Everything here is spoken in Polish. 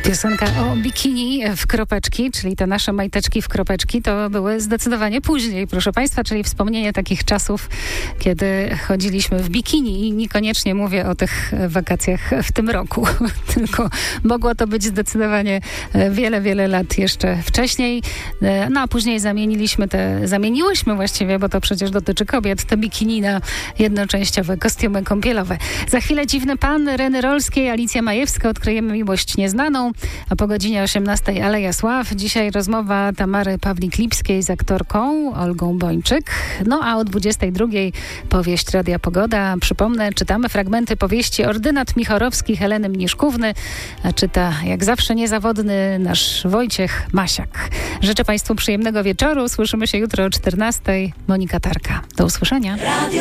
Piosenka o bikini w kropeczki, czyli te nasze majteczki w kropeczki, to były zdecydowanie później, proszę Państwa, czyli wspomnienie takich czasów, kiedy chodziliśmy w bikini i niekoniecznie mówię o tych wakacjach w tym roku, tylko mogło to być zdecydowanie wiele, wiele lat jeszcze wcześniej. No a później zamieniłyśmy właściwie, bo to przecież dotyczy kobiet, te bikini na jednoczęściowe kostiumy kąpielowe. Za chwilę Dziwny Pan Reny Rolskiej, Alicja Majewska, Odkryjemy miłość nieznaną, a po godzinie 18 Aleja Sław. Dzisiaj rozmowa Tamary Pawlik-Lipskiej z aktorką Olgą Bończyk. No a o 22 powieść Radia Pogoda. Przypomnę, czytamy fragmenty powieści Ordynat Michorowski Heleny Mniszkówny, a czyta jak zawsze niezawodny nasz Wojciech Masiak. Życzę Państwu przyjemnego wieczoru. Słyszymy się jutro o 14. Monika Tarka. Do usłyszenia.